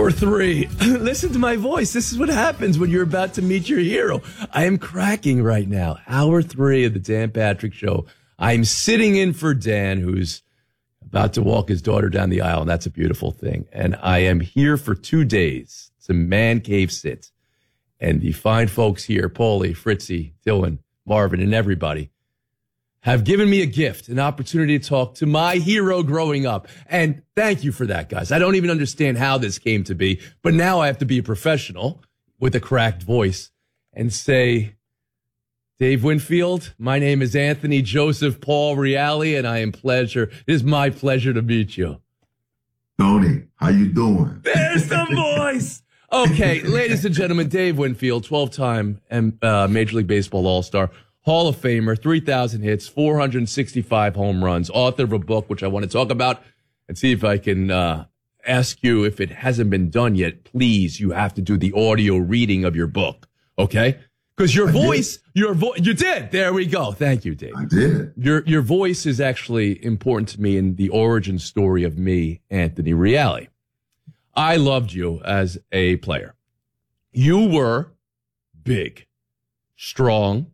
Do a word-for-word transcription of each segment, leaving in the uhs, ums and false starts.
Hour three. Listen to my voice. This is what happens when you're about to meet your hero. I am cracking right now. Hour three of the Dan Patrick Show. I'm sitting in for Dan, who's about to walk his daughter down the aisle, and that's a beautiful thing. And I am here for two days. It's a man cave sit. And the fine folks here, Paulie, Fritzy, Dylan, Marvin, and everybody, have given me a gift, an opportunity to talk to my hero growing up. And thank you for that, guys. I don't even understand how this came to be, but now I have to be a professional with a cracked voice and say, Dave Winfield, my name is Anthony Joseph Paul Reale, and I am pleasure. It is my pleasure to meet you. Tony, how you doing? There's the voice. Okay, ladies and gentlemen, Dave Winfield, twelve-time uh, Major League Baseball All-Star, Hall of Famer, three thousand hits, four hundred sixty-five home runs, author of a book, which I want to talk about and see if I can uh, ask you, if it hasn't been done yet, please, you have to do the audio reading of your book, okay? Because your I voice, did. your voice, you did. There we go. Thank you, Dave. I did. Your your voice is actually important to me in the origin story of me, Anthony Reale. I loved you as a player. You were big, strong,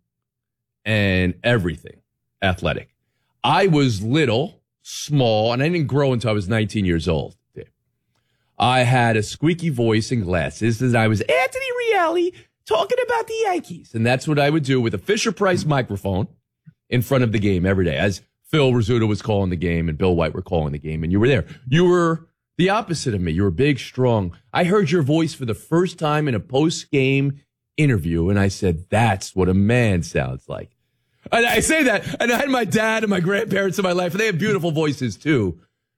and everything athletic. I was little, small, and I didn't grow until I was nineteen years old. Dave. I had a squeaky voice and glasses, and I was Anthony Reale talking about the Yankees. And that's what I would do with a Fisher-Price microphone in front of the game every day, as Phil Rizzuto was calling the game and Bill White were calling the game, and you were there. You were the opposite of me. You were big, strong. I heard your voice for the first time in a post-game interview, and I said, that's what a man sounds like. And I say that, and I had my dad and my grandparents in my life, and they have beautiful voices too.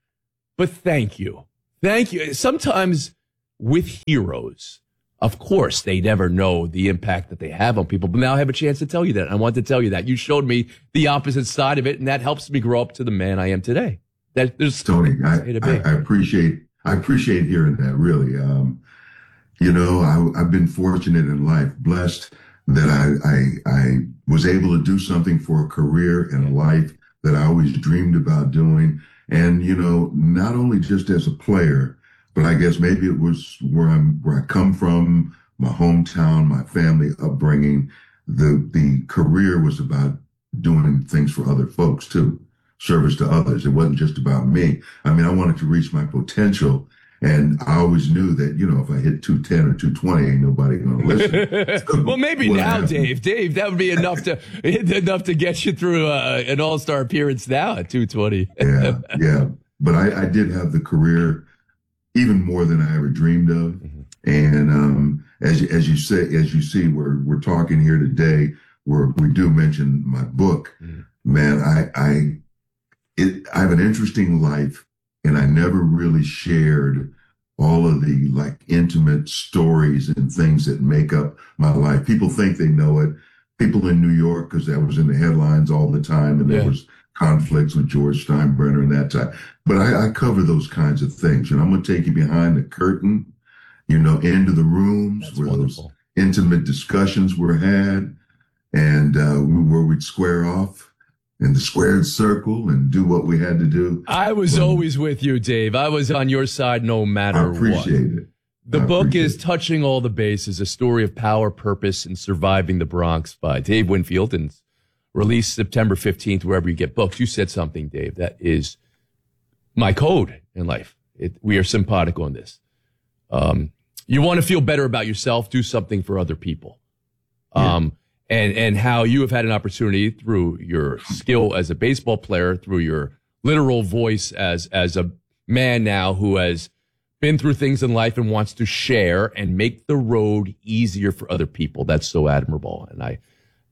But thank you. Thank you. Sometimes with heroes, of course, they never know the impact that they have on people, but now I have a chance to tell you that. I want to tell you that. You showed me the opposite side of it, and that helps me grow up to the man I am today. That, there's Tony, I, I, I appreciate I appreciate hearing that, really. Um, You know, I, I've been fortunate in life, blessed that I, I I was able to do something for a career and a life that I always dreamed about doing. And, you know, not only just as a player, but I guess maybe it was where I'm where I come from, my hometown, my family upbringing. The the career was about doing things for other folks too, service to others. It wasn't just about me. I mean, I wanted to reach my potential. And I always knew that, you know, if I hit two ten or two twenty, ain't nobody going to listen. So well, maybe now, happened? Dave. Dave, that would be enough to enough to get you through uh, an all-star appearance now at two twenty. yeah, yeah. But I, I did have the career even more than I ever dreamed of. Mm-hmm. And um, as you, as you say, as you see, we're we're talking here today. Where we do mention my book, mm-hmm. man. I I it, I have an interesting life. And I never really shared all of the like intimate stories and things that make up my life. People think they know it. People in New York, because that was in the headlines all the time, and there yeah. was conflicts with George Steinbrenner and that time. But I, I cover those kinds of things. And I'm going to take you behind the curtain, you know, into the rooms That's where wonderful. Those intimate discussions were had, and uh, where we'd square off in the squared circle and do what we had to do. I was um, always with you, Dave. I was on your side no matter what. I appreciate what. it. The I book is it. Touching All the Bases, a story of power, purpose, and surviving the Bronx by Dave Winfield, and released September fifteenth, wherever you get books. You said something, Dave, that is my code in life. It, we are simpatico on this. Um, you want to feel better about yourself, do something for other people. Yeah. Um, And and how you have had an opportunity through your skill as a baseball player, through your literal voice as as a man now who has been through things in life and wants to share and make the road easier for other people. That's so admirable, and I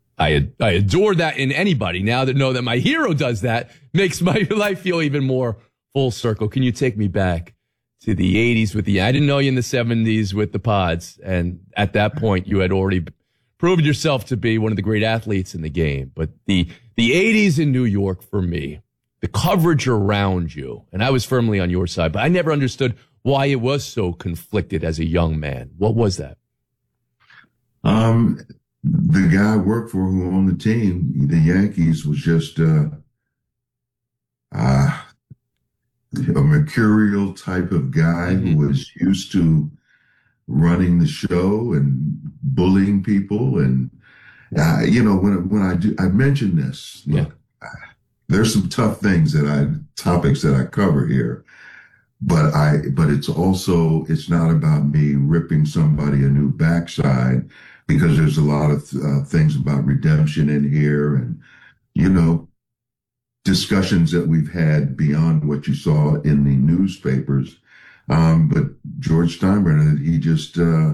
I I adore that in anybody. Now that know that my hero does that makes my life feel even more full circle. Can you take me back to the eighties with the? I didn't know you in the seventies with the Pods, and at that point you had already proved yourself to be one of the great athletes in the game. But the the eighties in New York, for me, the coverage around you, and I was firmly on your side, but I never understood why it was so conflicted as a young man. What was that? Um, the guy I worked for who owned the team, the Yankees, was just, uh, uh, a mercurial type of guy Mm-hmm. who was used to running the show and bullying people. And, uh, you know, when, when I do, I mention this, Yeah. look, there's some tough things that I, topics that I cover here, but I, but it's also, it's not about me ripping somebody a new backside, because there's a lot of uh, things about redemption in here, and, you know, discussions that we've had beyond what you saw in the newspapers. Um, but George Steinbrenner, he just, uh,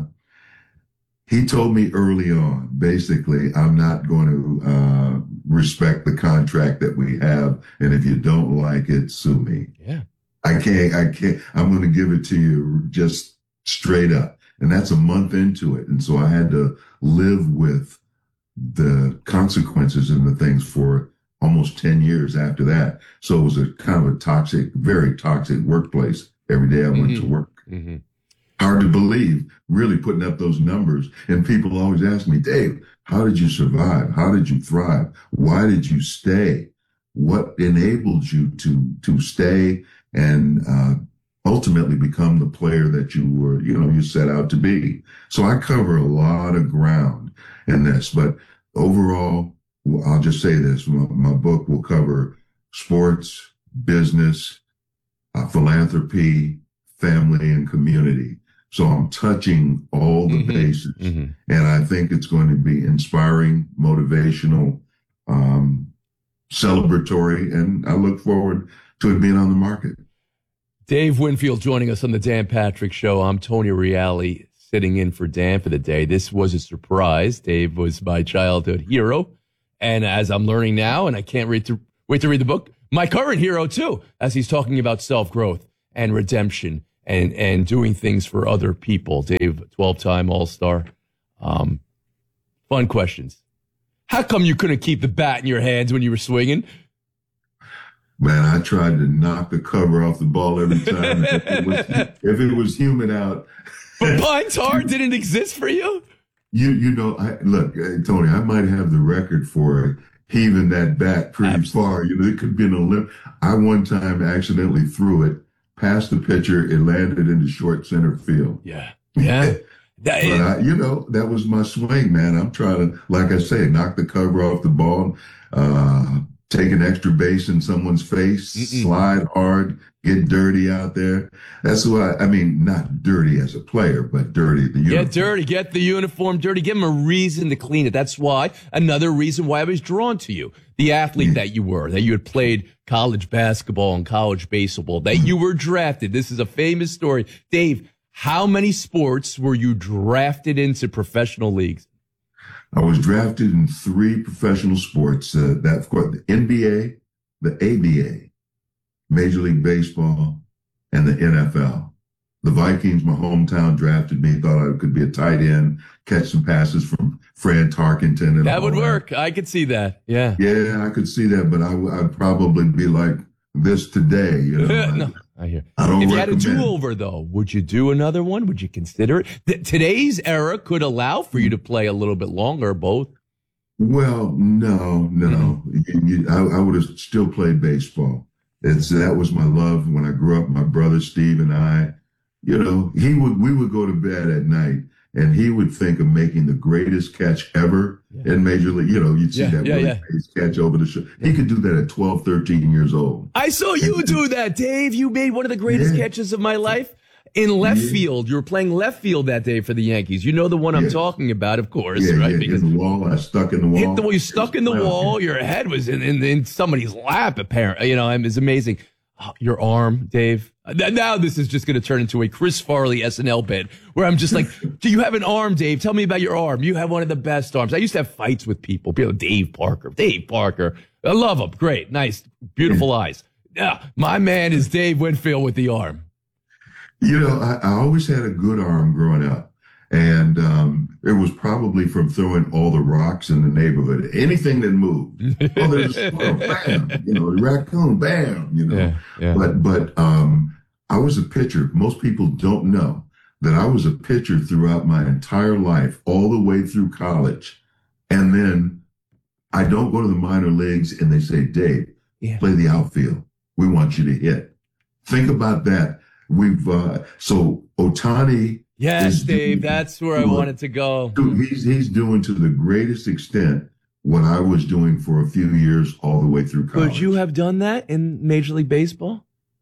he told me early on, basically, I'm not going to uh, respect the contract that we have. And if you don't like it, sue me. Yeah. I can't, I can't, I'm going to give it to you just straight up. And that's a month into it. And so I had to live with the consequences and the things for almost ten years after that. So it was a kind of a toxic, very toxic workplace. Every day I went Mm-hmm. to work. Mm-hmm. Hard to believe, really putting up those numbers. And people always ask me, Dave, how did you survive? How did you thrive? Why did you stay? What enabled you to, to stay and, uh, ultimately become the player that you were, you know, you set out to be? So I cover a lot of ground in this, but overall, I'll just say this, my, my book will cover sports, business, uh, philanthropy, family, and community. So I'm touching all the Mm-hmm. bases. Mm-hmm. And I think it's going to be inspiring, motivational, um, celebratory, and I look forward to it being on the market. Dave Winfield joining us on the Dan Patrick Show. I'm Tony Reale, sitting in for Dan for the day. This was a surprise. Dave was my childhood hero. And as I'm learning now, and I can't wait to, wait to read the book, my current hero too, as he's talking about self-growth and redemption and, and doing things for other people. Dave, twelve-time All-Star. Um, fun questions. How come you couldn't keep the bat in your hands when you were swinging? Man, I tried to knock the cover off the ball every time. if, it was, if it was humid out. But pine tar didn't exist for you? You you know, I, look, uh, Tony, I might have the record for heaving that bat pretty Absolutely. far. You know, it could be an Olymp. I one time accidentally threw it past the pitcher. It landed into short center field. Yeah. Yeah. That But is, I, you know, that was my swing, man. I'm trying to, like I say, knock the cover off the ball, uh, take an extra base in someone's face, Mm-mm. slide hard, get dirty out there. That's why, I mean, not dirty as a player, but dirty. The uniform. Get dirty, get the uniform dirty, give him a reason to clean it. That's why, another reason why I was drawn to you, the athlete Yeah. that you were, that you had played college basketball and college baseball, that you were drafted. This is a famous story. Dave, how many sports were you drafted into professional leagues? I was drafted in three professional sports. Uh, that, of course, the N B A, the A B A, Major League Baseball, and the N F L. The Vikings, my hometown, drafted me, thought I could be a tight end, catch some passes from Fran Tarkenton. And That all would work. I could see that. Yeah. Yeah, I could see that, but I, I'd probably be like this today. You know, No, I hear. I don't If you had a recommend it. do-over, though, would you do another one? Would you consider it? Th- today's era could allow for you to play a little bit longer, both. Well, no, no. You, you, I, I would have still played baseball. It's that was my love when I grew up. My brother Steve and I, you know, he would we would go to bed at night and he would think of making the greatest catch ever Yeah. in Major League. You know, you'd see Yeah, that yeah, really yeah. nice catch over the shoulder. He could do that at twelve, thirteen years old. I saw you do that, Dave. You made one of the greatest Yeah. catches of my life in left Yeah. field. You were playing left field that day for the Yankees. You know the one I'm Yeah. talking about, of course, Yeah, right? yeah, Because in the wall. I stuck in the wall. hit the wall, you stuck in the Well, wall. Your head was in, in, in somebody's lap, apparently. You know, it was amazing. Oh, your arm, Dave. Uh, Now this is just going to turn into a Chris Farley S N L bit where I'm just like, do you have an arm, Dave? Tell me about your arm. You have one of the best arms. I used to have fights with people. People, Dave Parker, Dave Parker. I love him. Great. Nice. Beautiful eyes. Yeah. My man is Dave Winfield with the arm. You know, I, I always had a good arm growing up. And um, it was probably from throwing all the rocks in the neighborhood. Anything that moved. Oh, there's a squirrel, bam. You know, the raccoon, bam. You know. Yeah, yeah. But but um, I was a pitcher. Most people don't know that I was a pitcher throughout my entire life, all the way through college. And then I don't go to the minor leagues and they say, Dave, Yeah. play the outfield. We want you to hit. think about that. We've uh, so Ohtani. Yes, Dave, that's where I wanted to go. He's he's doing to the greatest extent what I was doing for a few years all the way through college. Could you have done that in Major League Baseball?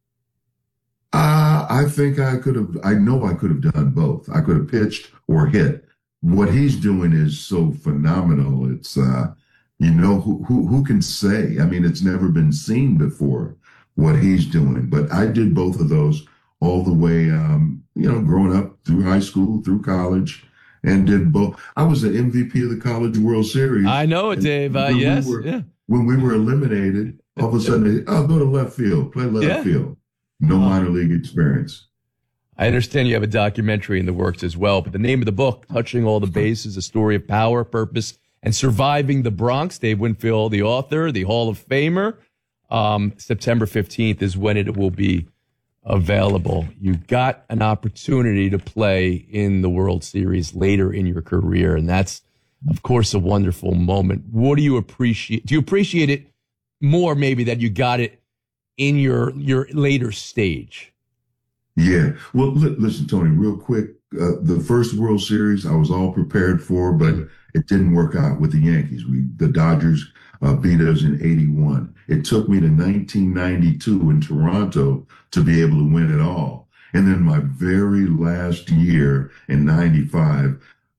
Uh, I think I could have. I know I could have done both. I could have pitched or hit. What he's doing is so phenomenal. It's uh, you know, who who who can say? I mean, it's never been seen before what he's doing. But I did both of those all the way. Um, you know, growing up through high school, through college. And did both. I was the M V P of the College World Series. I know it, Dave. Uh, yes. We were, yeah. When we were eliminated, all of a sudden, I'll go to left field, play left yeah. field. No minor league experience. I understand you have a documentary in the works as well, but the name of the book, Touching All the Bases, a story of power, purpose, and surviving the Bronx. Dave Winfield, the author, the Hall of Famer. Um, September fifteenth is when it will be available. You got an opportunity to play in the World Series later in your career, and that's, of course, a wonderful moment. What do you appreciate? Do you appreciate it more maybe that you got it in your your later stage? Yeah. Well, li- listen, Tony, real quick. Uh, the first World Series I was all prepared for, but it didn't work out with the Yankees. We the Dodgers uh, beat us in eighty-one. It took me to nineteen ninety-two in Toronto to be able to win it all. And then my very last year in ninety-five,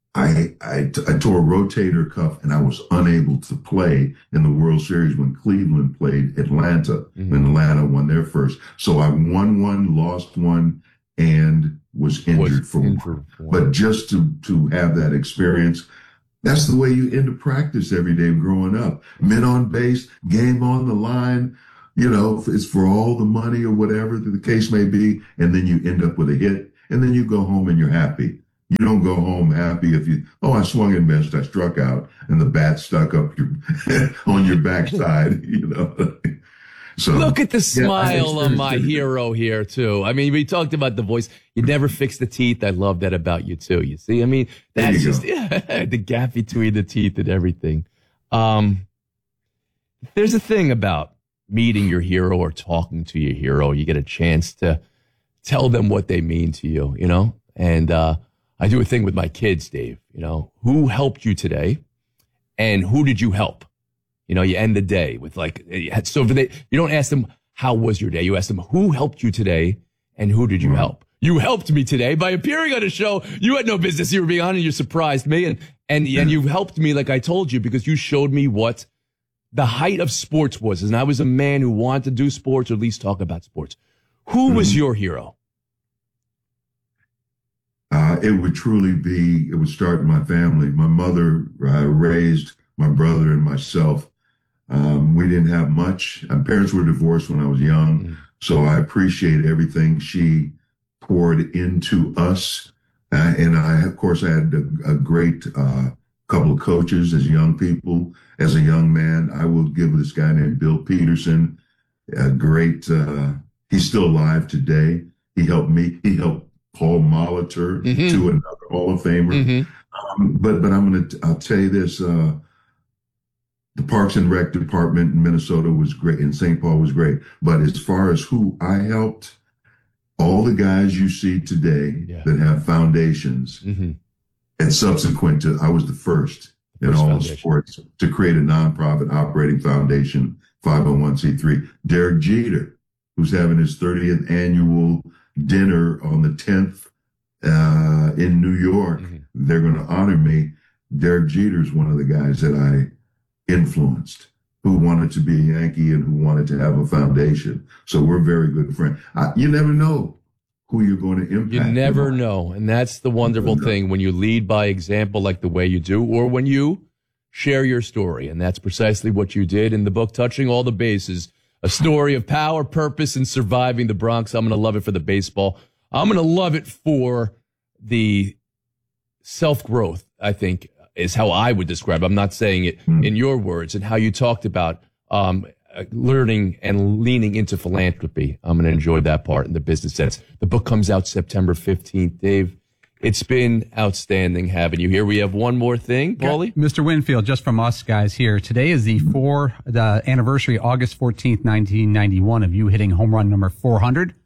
I, I, t- I tore a rotator cuff and I was unable to play in the World Series when Cleveland played Atlanta, mm-hmm. when Atlanta won their first. So I won one, lost one, and was injured was for injured one. But just to, to have that experience, that's the way you end up practice every day growing up. Men on base, game on the line, you know, it's for all the money or whatever the case may be. And then you end up with a hit and then you go home and you're happy. You don't go home happy if you, oh, I swung and missed, I struck out and the bat stuck up your, on your backside, you know. So look at the smile yeah, of my hero here too. I mean, we talked about the voice. You never fix the teeth. I love that about you too. You see, I mean, that's just yeah, the gap between the teeth and everything. Um, there's a thing about meeting your hero or talking to your hero. You get a chance to tell them what they mean to you, you know? And, uh, I do a thing with my kids, Dave, you know, who helped you today and who did you help? You know, you end the day with like, so for they, you don't ask them, how was your day? You ask them, who helped you today and who did you right. help? You helped me today by appearing on a show you had no business you were being on and you surprised me. And, and, yeah. and you helped me like I told you because you showed me what the height of sports was. And I was a man who wanted to do sports or at least talk about sports. Who mm-hmm. was your hero? Uh, it would truly be, it would start in my family. My mother uh, raised my brother and myself. Um, we didn't have much. My parents were divorced when I was young. Mm-hmm. So I appreciate everything she poured into us. Uh, and I, of course, I had a, a great uh, couple of coaches as young people. As a young man, I will give this guy named Bill Peterson a great, uh, he's still alive today. He helped me. He helped Paul Molitor mm-hmm. to another Hall of Famer. Mm-hmm. Um, but, but I'm going to, I'll tell you this, uh, the Parks and Rec department in Minnesota was great and Saint Paul was great. But as far as who I helped, all the guys you see today yeah. that have foundations mm-hmm. and subsequent to, I was the first, first in all foundation. Sports to create a nonprofit operating foundation, five oh one c three. Derek Jeter, who's having his thirtieth annual dinner on the tenth uh, in New York. Mm-hmm. They're going to honor me. Derek Jeter's one of the guys that I influenced, who wanted to be a Yankee and who wanted to have a foundation. So we're very good friends. I, you never know who you're going to impact. You never know. And that's the wonderful thing when you lead by example like the way you do, or when you share your story. And that's precisely what you did in the book, Touching All the Bases, a story of power, purpose, and surviving the Bronx. I'm going to love it for the baseball. I'm going to love it for the self-growth, I think, is how I would describe it. I'm not saying it mm. in your words, and how you talked about um, learning and leaning into philanthropy. I'm going to enjoy that part in the business sense. The book comes out September fifteenth. Dave, it's been outstanding having you here. We have one more thing, Paulie. Mister Winfield, just from us guys here, today is the four the anniversary, August fourteenth, nineteen ninety-one, of you hitting home run number four hundred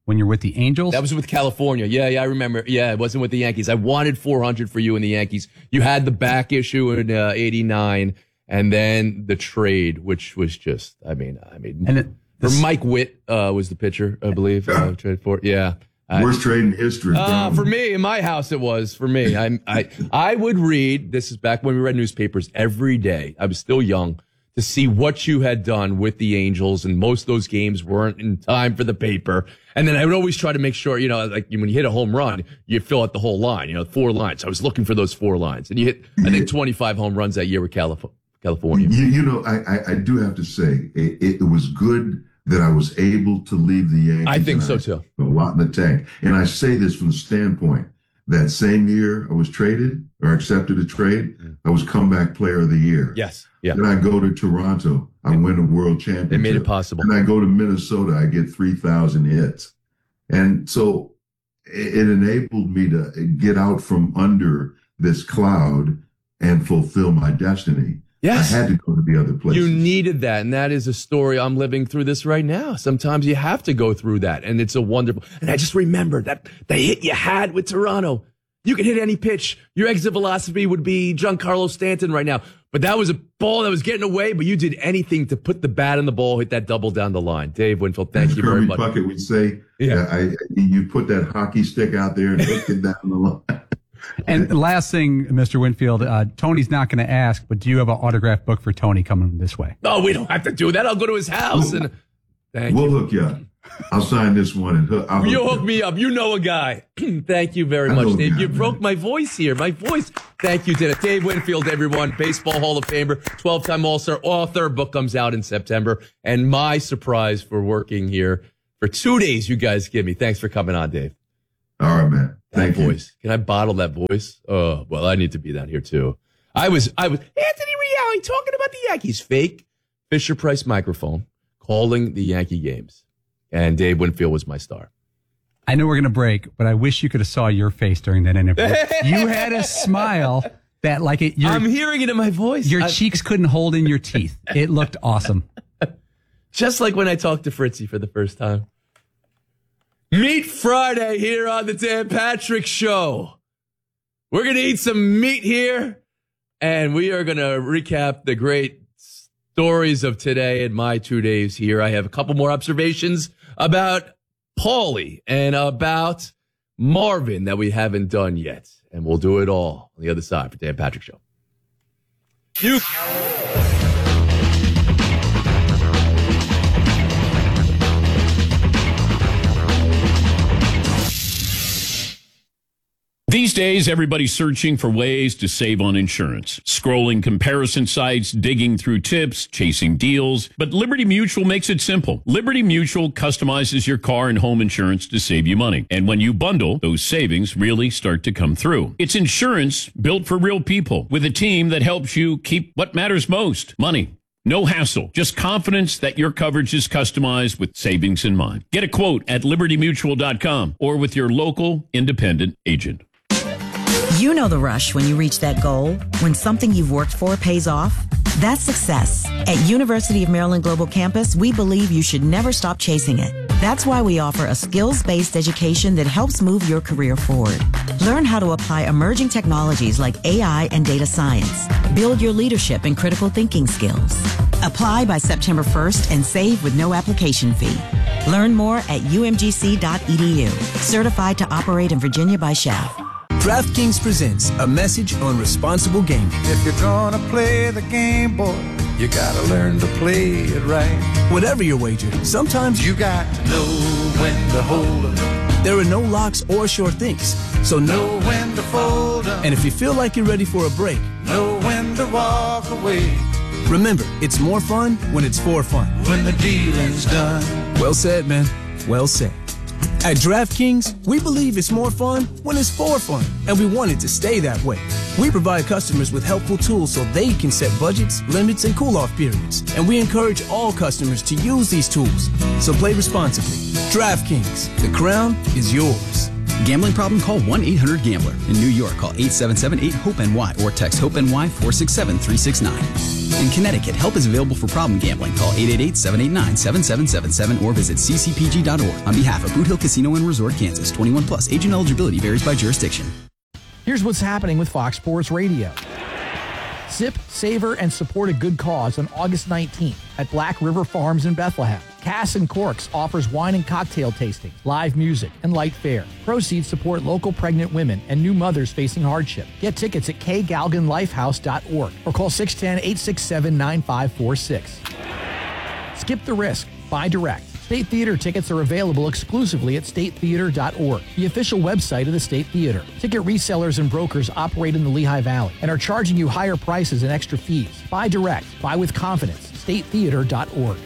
when you're with the Angels? That was with California. Yeah, yeah, I remember. Yeah, it wasn't with the Yankees. I wanted four hundred for you in the Yankees. You had the back issue in uh, eighty-nine, and then the trade, which was just, I mean, I mean, and it, for Mike Witt uh, was the pitcher, I believe. Uh, trade for yeah. Worst trade in history. Uh, for me, in my house, it was for me. I, I, I would read. This is back when we read newspapers every day. I was still young to see what you had done with the Angels, and most of those games weren't in time for the paper. And then I would always try to make sure, you know, like when you hit a home run, you fill out the whole line. You know, four lines. I was looking for those four lines, and you hit, I think, twenty-five home runs that year with Calif- California. You, you know, I, I, I do have to say it, it was good that I was able to leave the Yankees. I think so too. A lot in the tank. And I say this from the standpoint that same year I was traded or accepted a trade, I was comeback player of the year. Yes. Yeah. Then I go to Toronto, I win a world championship. They made it possible. And I go to Minnesota, I get three thousand hits. And so it, it enabled me to get out from under this cloud and fulfill my destiny. Yes. I had to go to the other places. You needed that. And that is a story. I'm living through this right now. Sometimes you have to go through that. And it's a wonderful. And I just remember that the hit you had with Toronto. You could hit any pitch. Your exit velocity would be Giancarlo Stanton right now. But that was a ball that was getting away, but you did anything to put the bat in the ball, hit that double down the line. Dave Winfield, thank As you Kirby very much. Puckett would say, Yeah. I, you put that hockey stick out there and hooked it down the line. And last thing, Mister Winfield, uh, Tony's not going to ask, but do you have an autograph book for Tony coming this way? No, we don't have to do that. I'll go to his house and thank We'll you. hook you up. I'll sign this one and hook, I'll hook You you hook up. me up. You know a guy. Thank you very I much, know a Dave. guy, You man. broke my voice here. My voice. Thank you, did it. Dave Winfield, everyone. Baseball Hall of Famer, twelve-time All-Star author. Book comes out in September. And my surprise for working here for two days you guys give me. Thanks for coming on, Dave. All right, man. Thank that you. voice. Can I bottle that voice? Oh, well, I need to be down here too. I was, I was, Anthony Reale talking about the Yankees. Fake Fisher Price microphone calling the Yankee games. And Dave Winfield was my star. I know we're going to break, but I wish you could have saw your face during that interview. You had a smile that like it, your, I'm hearing it in my voice. your I- cheeks couldn't hold in your teeth. It looked awesome. Just like when I talked to Fritzy for the first time. Meat Friday here on the Dan Patrick Show. We're going to eat some meat here, and we are going to recap the great stories of today and my two days here. I have a couple more observations about Paulie and about Marvin that we haven't done yet, and we'll do it all on the other side for Dan Patrick Show. You. These days, everybody's searching for ways to save on insurance. Scrolling comparison sites, digging through tips, chasing deals. But Liberty Mutual makes it simple. Liberty Mutual customizes your car and home insurance to save you money. And when you bundle, those savings really start to come through. It's insurance built for real people with a team that helps you keep what matters most, money. No hassle, just confidence that your coverage is customized with savings in mind. Get a quote at liberty mutual dot com or with your local independent agent. You know the rush when you reach that goal, when something you've worked for pays off. That's success. At University of Maryland Global Campus, we believe you should never stop chasing it. That's why we offer a skills-based education that helps move your career forward. Learn how to apply emerging technologies like A I and data science. Build your leadership and critical thinking skills. Apply by September first and save with no application fee. Learn more at u m g c dot e d u. Certified to operate in Virginia by S H A F. DraftKings presents a message on responsible gaming. If you're gonna play the game, boy, you gotta learn to play it right. Whatever your wager, sometimes You got to know when to hold 'em, there are no locks or sure things. So know know when to fold 'em, And if you feel like you're ready for a break, know when to walk away remember, it's more fun when it's for fun. when the dealing's done. Well said, man. Well said. At DraftKings, we believe it's more fun when it's for fun, and we want it to stay that way. We provide customers with helpful tools so they can set budgets, limits, and cool-off periods, and we encourage all customers to use these tools. So play responsibly. DraftKings, the crown is yours. Gambling problem? Call one eight hundred gambler. In New York, call eight seven seven eight hope N Y or text HOPE-N Y four six seven three six nine. In Connecticut, help is available for problem gambling. Call eight eight eight, seven eight nine, seven seven seven seven or visit c c p g dot org. On behalf of Boot Hill Casino and Resort, Kansas, twenty-one plus. Age and eligibility varies by jurisdiction. Here's what's happening with Fox Sports Radio. Sip, savor, and support a good cause on August nineteenth at Black River Farms in Bethlehem. Cass and Corks offers wine and cocktail tasting, live music, and light fare. Proceeds support local pregnant women and new mothers facing hardship. Get tickets at k galgan lifehouse dot org or call six one zero, eight six seven, nine five four six. Skip the risk. Buy direct. State Theater tickets are available exclusively at state theater dot org, the official website of the State Theater. Ticket resellers and brokers operate in the Lehigh Valley and are charging you higher prices and extra fees. Buy direct. Buy with confidence. state theater dot org.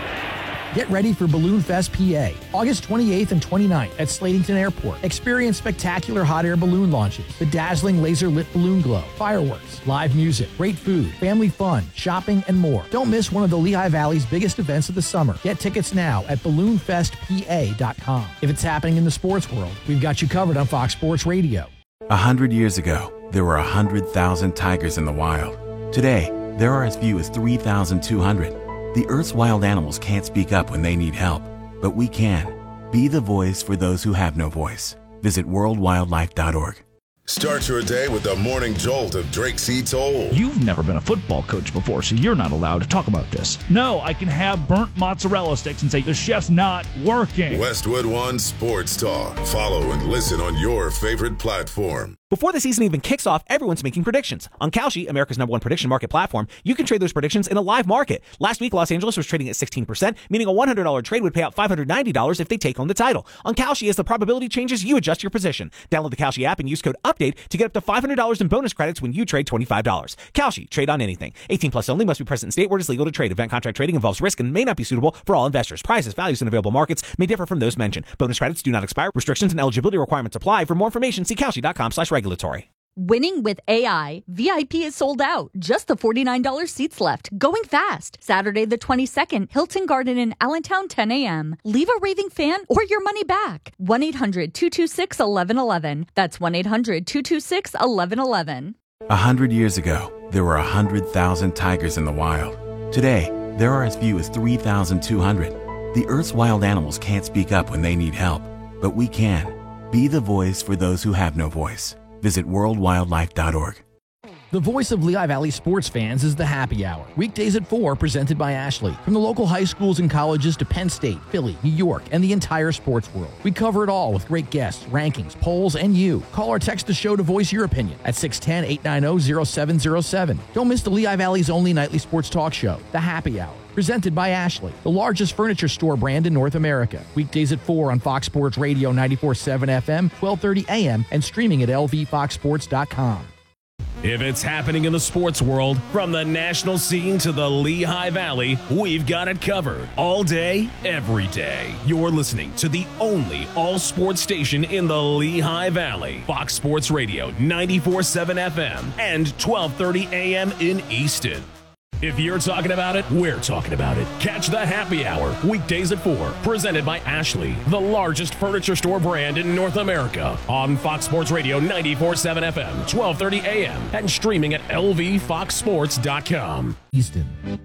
Get ready for Balloon Fest P A, August twenty-eighth and twenty-ninth at Slatington Airport. Experience spectacular hot air balloon launches, the dazzling laser-lit balloon glow, fireworks, live music, great food, family fun, shopping, and more. Don't miss one of the Lehigh Valley's biggest events of the summer. Get tickets now at balloon fest p a dot com. If it's happening in the sports world, we've got you covered on Fox Sports Radio. A hundred years ago, there were a hundred thousand tigers in the wild. Today, there are as few as three thousand two hundred. The Earth's wild animals can't speak up when they need help, but we can. Be the voice for those who have no voice. Visit world wildlife dot org. Start your day with the morning jolt of Drake C. Toll. You've never been a football coach before, so you're not allowed to talk about this. No, I can have burnt mozzarella sticks and say the chef's not working. Westwood One Sports Talk. Follow and listen on your favorite platform. Before the season even kicks off, everyone's making predictions. On Kalshi, America's number one prediction market platform, you can trade those predictions in a live market. Last week, Los Angeles was trading at sixteen percent, meaning a one hundred dollars trade would pay out five hundred ninety dollars if they take home the title. On Kalshi, as the probability changes, you adjust your position. Download the Kalshi app and use code UPDATE to get up to five hundred dollars in bonus credits when you trade twenty-five dollars. Kalshi, trade on anything. eighteen plus only, must be present in state where it is legal to trade. Event contract trading involves risk and may not be suitable for all investors. Prices, values, and available markets may differ from those mentioned. Bonus credits do not expire. Restrictions and eligibility requirements apply. For more information, see kalshi dot com slash regulatory. Winning with A I. V I P is sold out. Just the forty-nine dollars seats left. Going fast. Saturday the twenty-second, Hilton Garden in Allentown, ten a.m. Leave a raving fan or your money back. one eight hundred, two two six, one one one one. That's one eight hundred, two two six, one one one one. A hundred years ago, there were a hundred thousand tigers in the wild. Today, there are as few as three thousand two hundred. The Earth's wild animals can't speak up when they need help, but we can. Be the voice for those who have no voice. Visit world wildlife dot org. The voice of Lehigh Valley sports fans is the Happy Hour. Weekdays at four, presented by Ashley. From the local high schools and colleges to Penn State, Philly, New York, and the entire sports world. We cover it all with great guests, rankings, polls, and you. Call or text the show to voice your opinion at six one zero, eight nine zero, zero seven zero seven. Don't miss the Lehigh Valley's only nightly sports talk show, The Happy Hour. Presented by Ashley, the largest furniture store brand in North America. Weekdays at four on Fox Sports Radio ninety-four point seven F M, twelve thirty A M, and streaming at L V fox sports dot com. If it's happening in the sports world, from the national scene to the Lehigh Valley, we've got it covered. All day, every day. You're listening to the only all-sports station in the Lehigh Valley. Fox Sports Radio ninety-four point seven F M and twelve thirty A M in Easton. If you're talking about it, we're talking about it. Catch the Happy Hour, weekdays at four, presented by Ashley, the largest furniture store brand in North America, on Fox Sports Radio ninety-four point seven F M, twelve thirty A M, and streaming at L V fox sports dot com. Easton.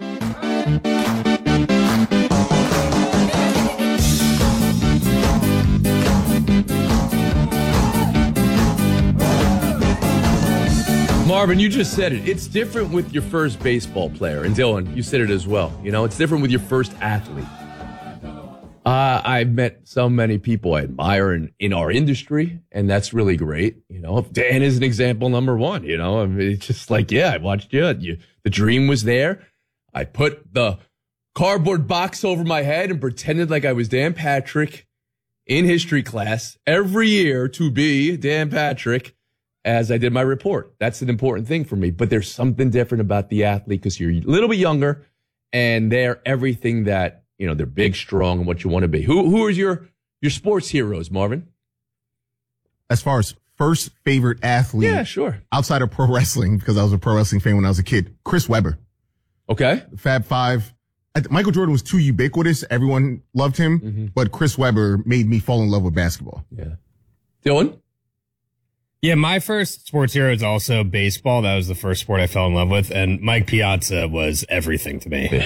Marvin, you just said it. It's different with your first baseball player. And Dylan, you said it as well. You know, it's different with your first athlete. Uh, I've met so many people I admire in, in our industry, and that's really great. You know, Dan is an example number one. You know, I mean, it's just like, yeah, I watched you. you. The dream was there. I put the cardboard box over my head and pretended like I was Dan Patrick in history class every year to be Dan Patrick as I did my report. That's an important thing for me. But there's something different about the athlete because you're a little bit younger and they're everything that, you know, they're big, strong, and what you want to be. Who who are your your sports heroes, Marvin? As far as first favorite athlete, yeah, sure. Outside of pro wrestling, because I was a pro wrestling fan when I was a kid, Chris Webber. Okay. Fab Five. I th- Michael Jordan was too ubiquitous. Everyone loved him, mm-hmm. but Chris Webber made me fall in love with basketball. Yeah. Dylan? Yeah, my first sports hero is also baseball. That was the first sport I fell in love with, and Mike Piazza was everything to me.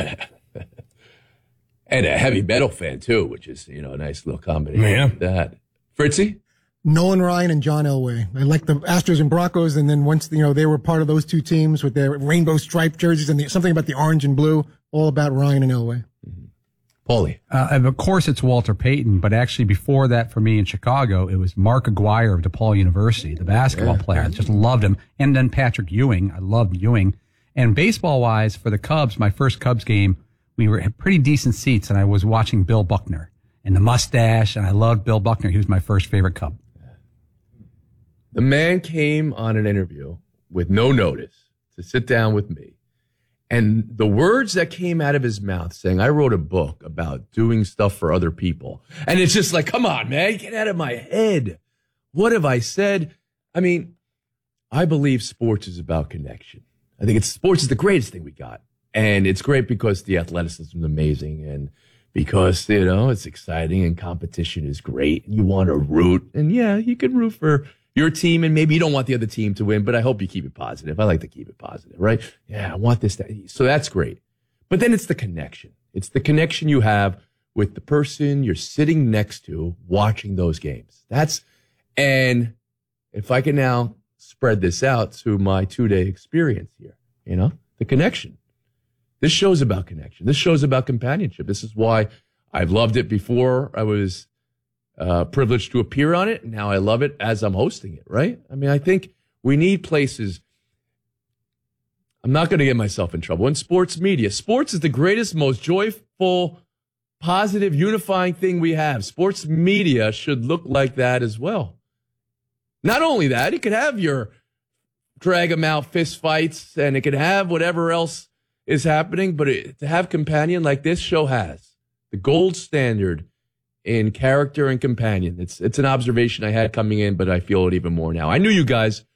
And a heavy metal fan, too, which is, you know, a nice little combination. Yeah. Like that. Fritzy? Nolan Ryan and John Elway. I like the Astros and Broncos, and then once, you know, they were part of those two teams with their rainbow striped jerseys and the, something about the orange and blue, all about Ryan and Elway. Paulie. Uh, and of course, it's Walter Payton, but actually before that for me in Chicago, it was Mark Aguirre of DePaul University, the basketball Yeah. player. I just loved him. And then Patrick Ewing. I loved Ewing. And baseball-wise, for the Cubs, my first Cubs game, we were at pretty decent seats, and I was watching Bill Buckner and the mustache, and I loved Bill Buckner. He was my first favorite Cub. The man came on an interview with no notice to sit down with me. And the words that came out of his mouth saying, I wrote a book about doing stuff for other people. And it's just like, come on, man, get out of my head. What have I said? I mean, I believe sports is about connection. I think it's sports is the greatest thing we got. And it's great because the athleticism is amazing and because, you know, it's exciting and competition is great. You want to root. And yeah, you can root for your team, and maybe you don't want the other team to win, but I hope you keep it positive. I like to keep it positive, right? Yeah, I want this. To, so that's great. But then it's the connection. It's the connection you have with the person you're sitting next to watching those games. That's, and if I can now spread this out to my two-day experience here, you know, the connection. This show's about connection. This show's about companionship. This is why I've loved it before I was Uh, privileged to appear on it. Now I love it as I'm hosting it, right? I mean, I think we need places. I'm not going to get myself in trouble. In sports media, sports is the greatest, most joyful, positive, unifying thing we have. Sports media should look like that as well. Not only that, it could have your drag them out fist fights and it could have whatever else is happening, but it, to have companion like this show has, the gold standard in character and companion. It's it's an observation I had coming in, but I feel it even more now. I knew you guys